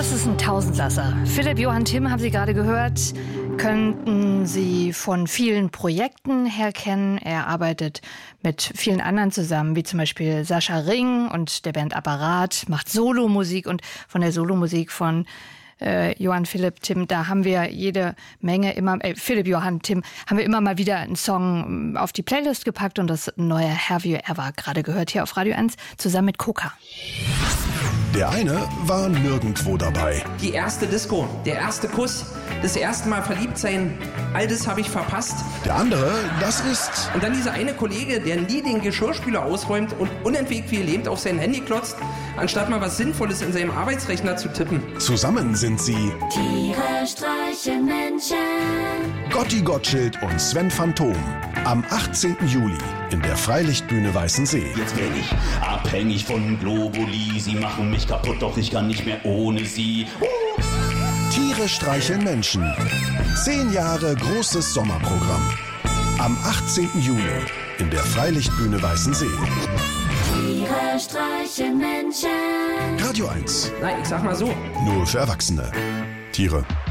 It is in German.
Das ist ein Tausendsasser. Philipp Johann Timm haben Sie gerade gehört, könnten Sie von vielen Projekten her kennen. Er arbeitet mit vielen anderen zusammen, wie zum Beispiel Sascha Ring und der Band Apparat, macht Solomusik, und von der Solomusik von Johann Philipp Timm, da haben wir jede Menge Philipp Johann Timm, haben wir immer mal wieder einen Song auf die Playlist gepackt, und das neue Have You Ever gerade gehört hier auf Radio 1 zusammen mit Coca. Der eine war nirgendwo dabei. Die erste Disco, der erste Kuss, das erste Mal verliebt sein, all das habe ich verpasst. Der andere, das ist... Und dann dieser eine Kollege, der nie den Geschirrspüler ausräumt und unentwegt wie gelähmt auf sein Handy klotzt, anstatt mal was Sinnvolles in seinem Arbeitsrechner zu tippen. Zusammen sind sie Tiere streichen Menschen. Gotti Gottschild und Sven Phantom. Am 18. Juli in der Freilichtbühne Weißensee. Jetzt bin ich abhängig von Globuli. Sie machen mich kaputt, doch ich kann nicht mehr ohne sie. Tiere streicheln Menschen. 10 Jahre großes Sommerprogramm. Am 18. Juli in der Freilichtbühne Weißensee. Tiere streichen Menschen. Radio 1. Na, ich sag mal so. Nur für Erwachsene. Tiere